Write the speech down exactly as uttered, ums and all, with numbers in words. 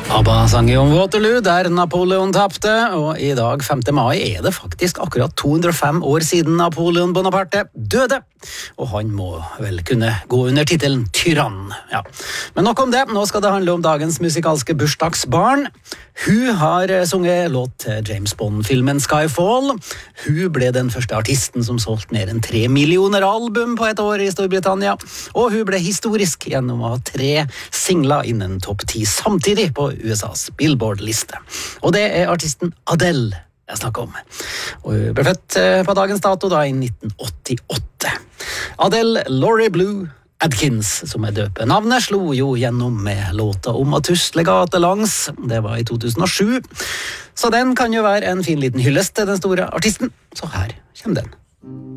ABBA sang om Waterloo, der Napoleon tapte, og i dag, femte mai, er det faktisk akkurat to hundre og fem år siden Napoleon Bonaparte døde. Og han må vel kunne gå under titelen tyrann. Ja. Men nok om det, nå skal det handle om dagens musikalske bursdagsbarn. Hun har sunget låt til James Bond-filmen Skyfall. Hun ble den første artisten som solgte mer enn tre millioner album på et år i Storbritannia. Og hun ble historisk gjennom å ha tre singler innen topp ti samtidig på U S A's Billboard-liste. Og det er artisten Adele jeg snakker om. Og hun ble født på dagens dato da i nitten åttiåtte. Adele Laurie Blue Adkins, som er døpe. Navnet slo jo gjennom med låta om å tusle gatelangs. Det var i to tusen og sju. Så den kan jo være en fin liten hyllest til den store artisten. Så her kommer den.